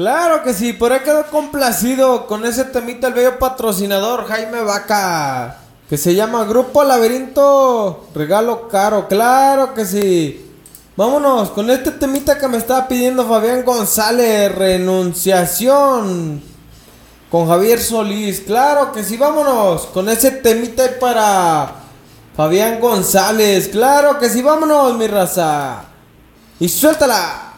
Claro que sí, por ahí quedó complacido con ese temita el bello patrocinador Jaime Vaca, que se llama Grupo Laberinto Regalo Caro. Claro que sí. Vámonos con este temita que me estaba pidiendo Fabián González, Renunciación, con Javier Solís. Claro que sí, vámonos con ese temita ahí para Fabián González. Claro que sí, vámonos mi raza. Y suéltala.